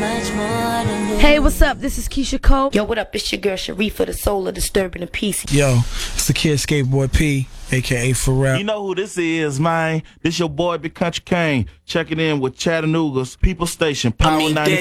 Hey, what's up? This is Keisha Cole. Yo, what up? It's your girl Sharifa, the soul of Disturbing the Peace. Yo, it's the kid Skateboard P, aka Pharrell. You know who this is, man? This your boy Big Country Kane, checking in with Chattanooga's People Station, Power 94.